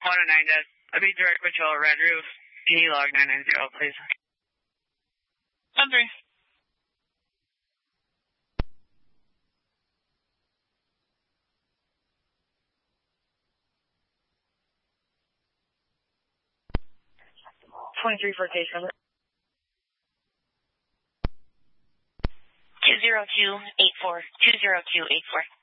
109 dead. I'll be direct patrol, Red Roof. Can you log 990, please? 10-3. For case number. 20284. 20284.